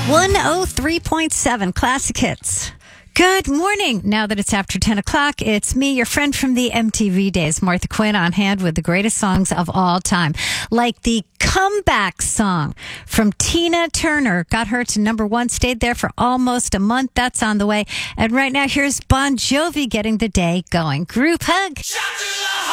103.7 Classic Hits. Good morning. Now that it's after 10 o'clock, it's me, your friend from the MTV days, Martha Quinn, on hand with the greatest songs of all time. Like the comeback song from Tina Turner. Got her to number one, stayed there for almost a month. That's on the way. And right now, here's Bon Jovi getting the day going. Group hug.